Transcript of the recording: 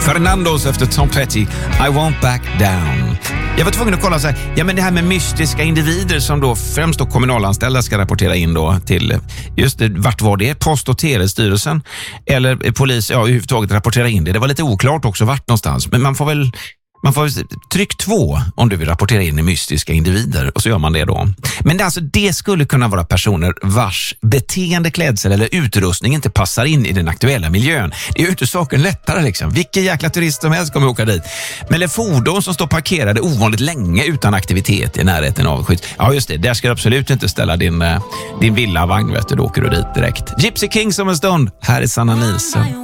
Fernandos efter Tom Petty, I won't back down. Jag var tvungen att kolla så här, ja men det här med mystiska individer som då främst då kommunalanställda ska rapportera in då till, just det, vart var det? Post- och telestyrelsen eller polis, ja överhuvudtaget rapportera in det. Det var lite oklart också vart någonstans, men man får väl tryck 2 om du vill rapportera in i mystiska individer och så gör man det då. Men det skulle kunna vara personer vars beteende, klädsel eller utrustning inte passar in i den aktuella miljön. Det är ju inte saken lättare liksom. Vilken jäkla turist som helst kommer åka dit. Men eller fordon som står parkerade ovanligt länge utan aktivitet i närheten av skydd. Ja just det, där ska du absolut inte ställa din villavagn, vet du, då åker du dit direkt. Gypsy Kings om en stund. Här är Sanna Nielsen.